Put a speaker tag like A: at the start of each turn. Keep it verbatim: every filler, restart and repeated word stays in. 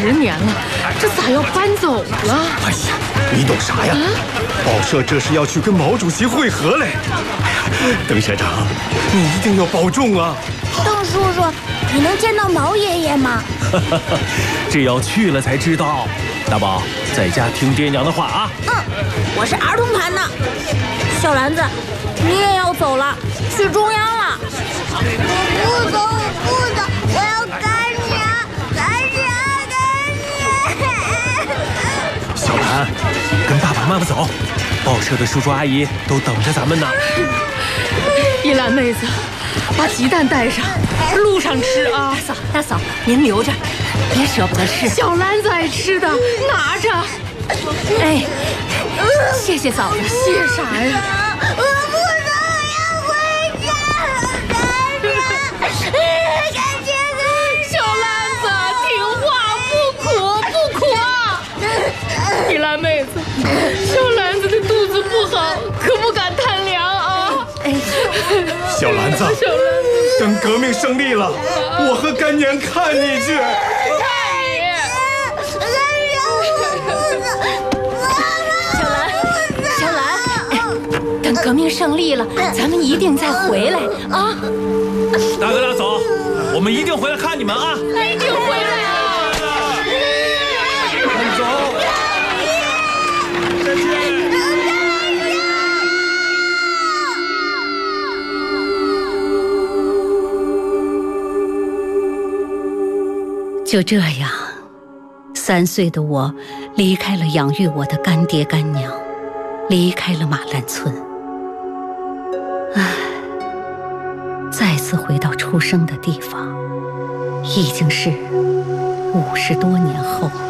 A: 十年了，这咋要搬走了？
B: 哎呀，你懂啥呀？报社这是要去跟毛主席会合嘞！哎呀，邓社长，你一定要保重啊！
C: 邓叔叔，你能见到毛爷爷吗？
D: 这要去了才知道。大宝，在家听爹娘的话啊。
C: 嗯，我是儿童团的。小兰子，你也要走了，去中央了。我不走，我不走，我要赶你啊！赶你啊！赶你！
D: 小兰，跟爸爸妈妈走，报社的叔叔阿姨都等着咱们呢。
A: 依兰妹子，把鸡蛋带上，路上吃啊！
E: 大嫂，大嫂，您留着，别舍不得吃。
A: 小兰子爱吃的，拿着。
E: 哎，谢谢嫂子。
A: 谢啥呀？
C: 我不走，我要回家！赶紧，赶紧！
A: 小兰子，听话，不哭，不哭啊！依兰妹子，小兰子的肚子不好，可不敢贪凉啊！
E: 哎，
B: 小兰子，
A: 小兰子，
B: 等革命胜利了，我和干娘看你去。
E: 小兰，小兰，等革命胜利了，咱们一定再回来啊！
D: 大哥大嫂，我们一定回来看你们啊！
A: 一定回来啊！
D: 走，再见。
E: 就这样，三岁的我离开了养育我的干爹干娘，离开了马兰村。唉，再次回到出生的地方，已经是五十多年后。